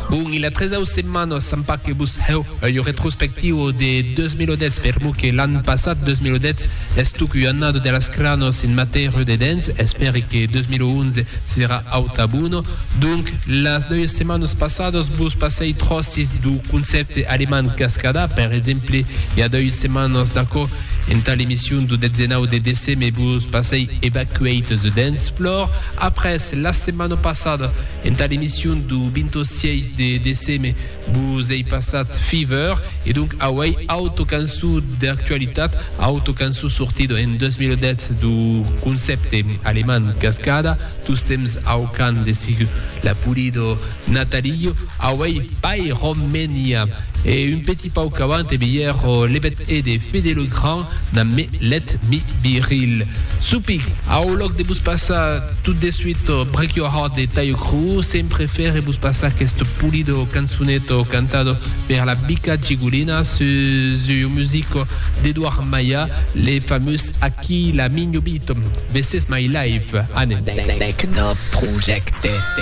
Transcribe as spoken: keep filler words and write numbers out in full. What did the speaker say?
Bon, il a treze semanas sampa que bus heu il retrospectivo de deux mille dix permu que l'an passat deux mille dix estu que annado de las cranos in materia de dance, espero que deux mille onze sera autabuno. Donc, las deux semanas passadas bus passei trossis du concept allemand cascada, per exemple, il y a deux semanas d'accord en tal émission du dezzenau de décembre bus passei evacuate the dance floor. Après, la semaine passada en tal émission du vingt-six de décembre vous avez passé Fever et donc away autocansu d'actualité autocansu sortido en deux mille dix du concept allemand cascada tous temps au can de sig la pulido natalio away by Romania et un petit peu avant hier l'ebet est de Fede le Grand dans me let me biril soupi au log de bus passa tout de suite break your heart de Taio Cruz sempre faire bus passa questo pulido canzonetto cantato per la Bica Gigulina su, su musico d'Edouard Maya les fameux Aki la Migno Beat This is my life Anne Techno Project